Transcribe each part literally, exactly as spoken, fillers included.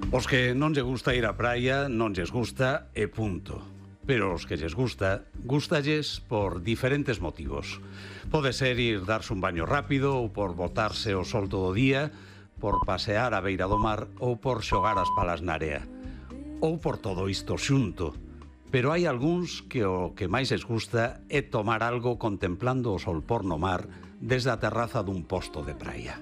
Os que non lle gusta ir á praia, non lles gusta e punto. Pero os que lles gusta, gustalles por diferentes motivos. Pode ser ir darse un baño rápido ou por botarse o sol todo o día, por pasear á beira do mar ou por xogar as palas na area. Ou por todo isto xunto. Pero hai algúns que o que máis les gusta é tomar algo contemplando o sol por no mar desde a terraza dun posto de praia.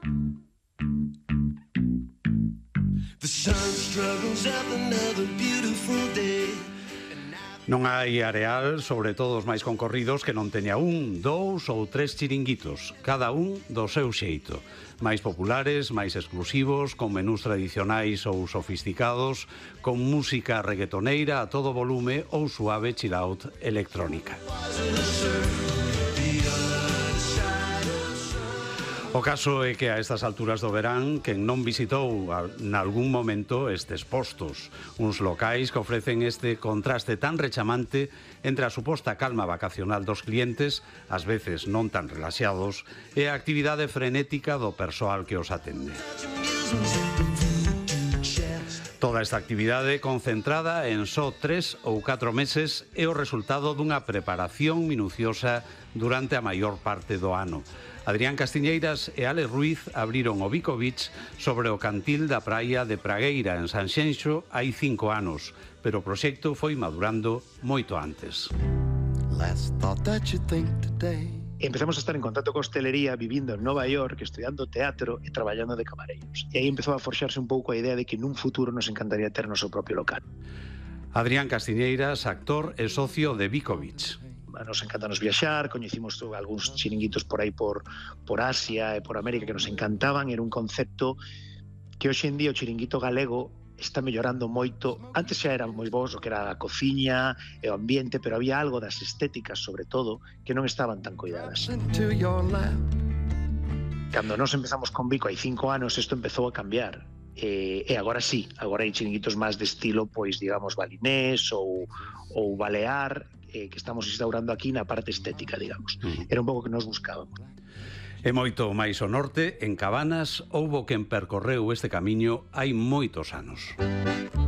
The sun struggles up another beautiful day. Non hai areal, sobre todo os máis concorridos, que non teña un, dous ou tres chiringuitos, cada un do seu xeito. Máis populares, máis exclusivos, con menús tradicionais ou sofisticados, con música reggaetoneira a todo volume ou suave chill out electrónica. O caso é que a estas alturas do verán quen non visitou nalgún momento estes postos, uns locais que ofrecen este contraste tan rechamante entre a suposta calma vacacional dos clientes, ás veces non tan relaxados, e a actividade frenética do persoal que os atende. Toda esta actividade concentrada en só tres ou catro meses é o resultado dunha preparación minuciosa durante a maior parte do ano. Adrián Castiñeiras e Ale Ruiz abriron o Bico Beach sobre o cantil da praia de Pragueira, en Sanxenxo, hai cinco anos, pero o proxecto foi madurando moito antes. Empezamos a estar en contacto con hostelería, vivindo en Nova York, estudiando teatro e traballando de camareiros. E aí empezou a forxarse un pouco a idea de que nun futuro nos encantaría ter noso propio local. Adrián Castiñeiras, actor e socio de Bico Beach. Nos encantanos viaxar, coñecimos algúns chiringuitos por aí por, por Asia e por América que nos encantaban. Era un concepto que hoxe en día o chiringuito galego está mellorando moito. Antes xa era moi bons o que era a cociña e o ambiente, pero había algo das estéticas, sobre todo, que non estaban tan cuidadas. Cando nos empezamos con Bico hai cinco anos, isto empezou a cambiar. E, e agora sí, agora hai chiringuitos máis de estilo, pois, digamos, balinés ou, ou balear, eh, que estamos instaurando aquí na parte estética, digamos. Era un pouco que nos buscábamos. E moito máis ao norte, en Cabanas, houbo quen percorreu este camiño hai moitos anos.